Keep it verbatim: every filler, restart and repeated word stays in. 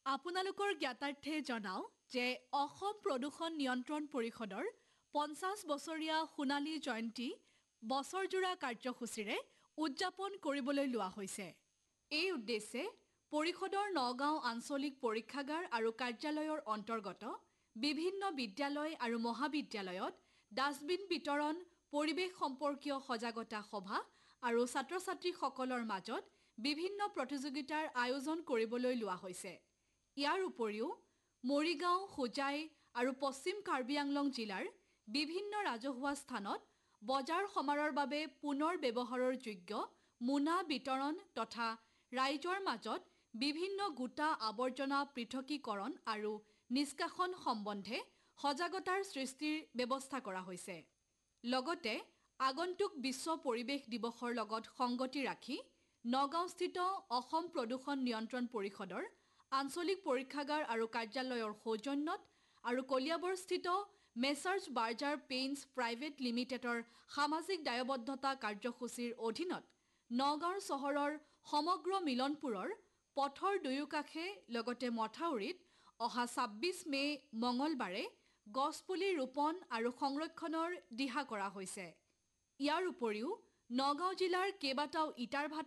আপোনালোকৰ জ্ঞাতাৰ্থে জনাও যে অসম প্ৰদূষণ নিয়ন্ত্ৰণ পৰিষদৰ পঞ্চাছ বছৰীয়া সোণালী জয়ন্তী বছৰজোৰা কাৰ্যসূচীৰে উদযাপন কৰিবলৈ লোৱা হৈছে। এই উদ্দেশ্যে পৰিষদৰ নগাঁও আঞ্চলিক পৰীক্ষাগাৰ আৰু কাৰ্যালয়ৰ অন্তৰ্গত বিভিন্ন বিদ্যালয় আৰু মহাবিদ্যালয়ত ডাষ্টবিন বিতৰণ, পৰিৱেশ সম্পৰ্কীয় সজাগতা সভা আৰু ছাত্ৰ-ছাত্ৰীসকলৰ মাজত বিভিন্ন প্ৰতিযোগিতাৰ আয়োজন কৰিবলৈ লোৱা হৈছে। ইয়াৰ উপৰিও মৰিগাঁও, হোজাই আৰু পশ্চিম কাৰ্বি আংলং জিলাৰ বিভিন্ন ৰাজহুৱা স্থানত বজাৰ সমাৰৰ বাবে পুনৰ ব্যৱহাৰৰ যোগ্য মোনা বিতৰণ তথা ৰাইজৰ মাজত বিভিন্ন গোটা আৱৰ্জনা পৃথকীকৰণ আৰু নিষ্কাশন সম্বন্ধে সজাগতাৰ সৃষ্টিৰ ব্যৱস্থা কৰা হৈছে। লগতে আগন্তুক বিশ্ব পৰিৱেশ দিৱসৰ লগত সংগতি ৰাখি নগাঁওস্থিত অসম প্ৰদূষণ নিয়ন্ত্ৰণ পৰিষদৰ আঞ্চলিক পৰীক্ষাগাৰ আৰু কাৰ্যালয়ৰ সৌজন্যত আৰু কলিয়াবৰস্থিত মেছাৰ্ছ বাৰ্জাৰ পেইণ্টছ প্ৰাইভেট লিমিটেডৰ সামাজিক দায়বদ্ধতা কাৰ্যসূচীৰ অধীনত নগাঁও চহৰৰ সমগ্ৰ মিলনপুৰৰ পথৰ দুয়োকাষে লগতে মথাউৰিত অহা ছাব্বিছ মে' মঙলবাৰে গছপুলি ৰোপণ আৰু সংৰক্ষণৰ দিহা কৰা হৈছে। ইয়াৰ উপৰিও নগাঁও জিলাৰ কেইবাটাও ইটাৰ ভাটা